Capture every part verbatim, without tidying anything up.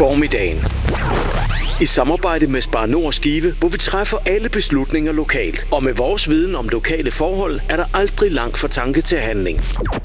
Formiddagen. I samarbejde med Spar Nord Skive, hvor vi træffer alle beslutninger lokalt. Og med vores viden om lokale forhold, er der aldrig langt fra tanke til handling.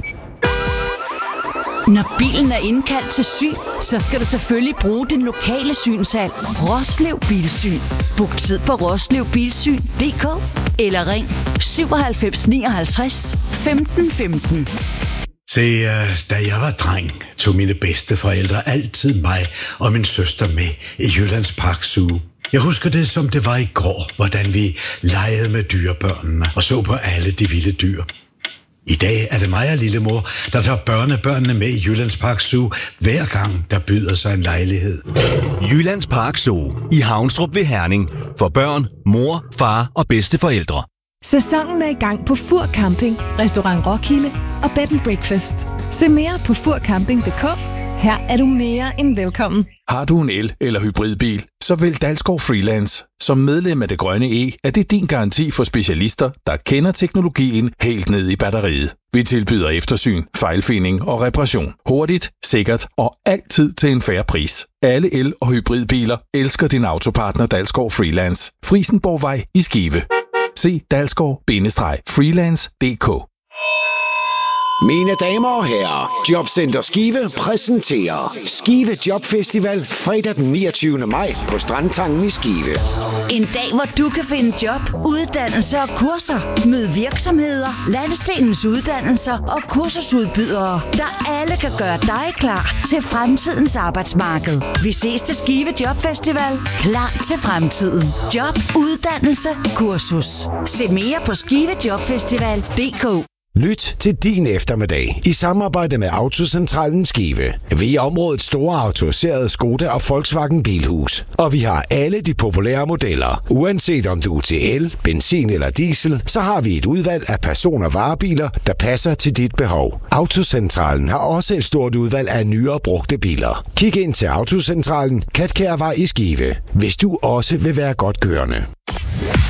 Når bilen er indkaldt til syn, så skal du selvfølgelig bruge den lokale synshal. Roslev Bilsyn. Book tid på roslev bilsyn punktum d k eller ring syvoghalvfems nioghalvtreds femten femten. Se, da jeg var dreng, tog mine bedsteforældre altid mig og min søster med i Jyllands Park Zoo. Jeg husker det, som det var i går, hvordan vi legede med dyrebørnene og så på alle de vilde dyr. I dag er det mig og lillemor, der tager børnebørnene med i Jyllands Park Zoo, hver gang der byder sig en lejlighed. Jyllands Park Zoo i Havnstrup ved Herning. For børn, mor, far og bedsteforældre. Sæsonen er i gang på Fur Camping, Restaurant Roskilde og Bed and Breakfast. Se mere på fur camping punktum d k. Her er du mere end velkommen. Har du en el- eller hybridbil, så vælg Dalsgaard Freelance. Som medlem af Det Grønne E er det din garanti for specialister, der kender teknologien helt ned i batteriet. Vi tilbyder eftersyn, fejlfinding og reparation. Hurtigt, sikkert og altid til en fair pris. Alle el- og hybridbiler elsker din autopartner Dalsgaard Freelance. Frisenborgvej i Skive. Se dalsgaard freelance punktum d k. Mine damer og herrer, Jobcenter Skive præsenterer Skive Jobfestival fredag den niogtyvende maj på Strandtangen i Skive. En dag, hvor du kan finde job, uddannelser og kurser. Mød virksomheder, landsdelens uddannelser og kursusudbydere, der alle kan gøre dig klar til fremtidens arbejdsmarked. Vi ses til Skive Jobfestival. Klar til fremtiden. Job, uddannelse, kursus. Se mere på skive jobfestival punktum d k. Lyt til din eftermiddag i samarbejde med Autocentralen Skive. Vi er områdets store autoriserede Skoda og Volkswagen Bilhus. Og vi har alle de populære modeller. Uanset om du er til el, benzin eller diesel, så har vi et udvalg af person- og varebiler, der passer til dit behov. Autocentralen har også et stort udvalg af nyere brugte biler. Kig ind til Autocentralen, Katkærvej i Skive, hvis du også vil være godt kørende.